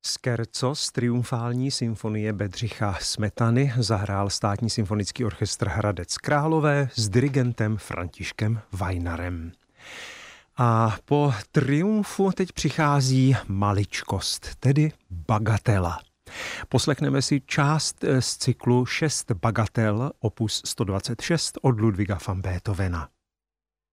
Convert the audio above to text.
Scherzo z triumfální symfonie Bedřicha Smetany zahrál Státní symfonický orchestr Hradec Králové s dirigentem Františkem Vajnarem. A po triumfu teď přichází maličkost, tedy bagatela. Poslechneme si část z cyklu 6 bagatel opus 126 od Ludwiga van Beethovena.